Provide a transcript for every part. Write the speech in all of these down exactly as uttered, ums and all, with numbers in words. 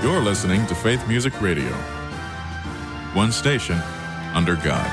You're listening to Faith Music Radio. One station under God.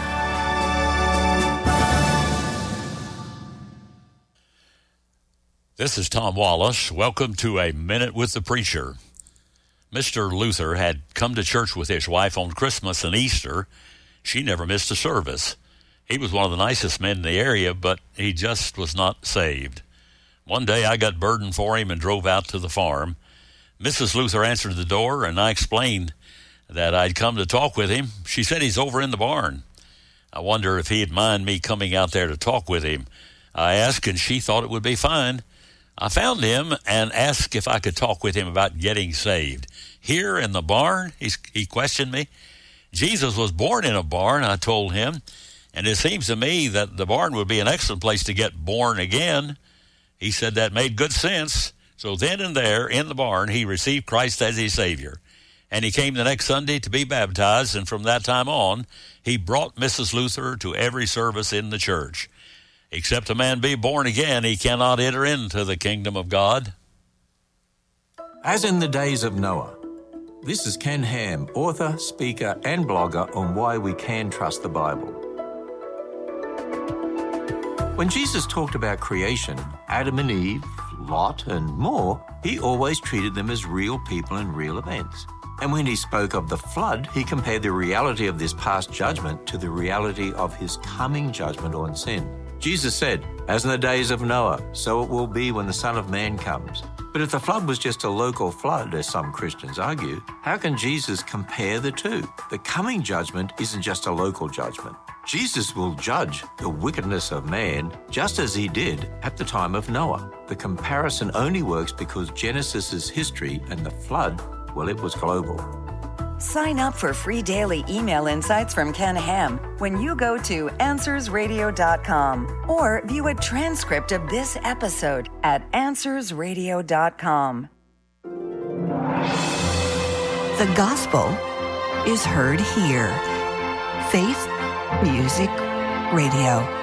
This is Tom Wallace. Welcome to A Minute with the Preacher. Mister Luther had come to church with his wife on Christmas and Easter. She never missed a service. He was one of the nicest men in the area, but he just was not saved. One day I got burdened for him and drove out to the farm. Missus Luther answered the door, and I explained that I'd come to talk with him. She said he's over in the barn. I wonder if he'd mind me coming out there to talk with him. I asked, and she thought it would be fine. I found him and asked if I could talk with him about getting saved. Here in the barn? He's, he questioned me. Jesus was born in a barn, I told him, and it seems to me that the barn would be an excellent place to get born again. He said that made good sense. So then and there, in the barn, he received Christ as his Savior. And he came the next Sunday to be baptized, and from that time on, he brought Missus Luther to every service in the church. Except a man be born again, he cannot enter into the kingdom of God. As in the days of Noah. This is Ken Ham, author, speaker, and blogger on why we can trust the Bible. When Jesus talked about creation, Adam and Eve, Lot, and more, he always treated them as real people and real events. And when he spoke of the flood, he compared the reality of this past judgment to the reality of his coming judgment on sin. Jesus said, "As in the days of Noah, so it will be when the Son of Man comes." But if the flood was just a local flood, as some Christians argue, how can Jesus compare the two? The coming judgment isn't just a local judgment. Jesus will judge the wickedness of man just as he did at the time of Noah. The comparison only works because Genesis is history and the flood, well, it was global. Sign up for free daily email insights from Ken Ham when you go to answers radio dot com or view a transcript of this episode at answers radio dot com. The gospel is heard here. Faith Music Radio.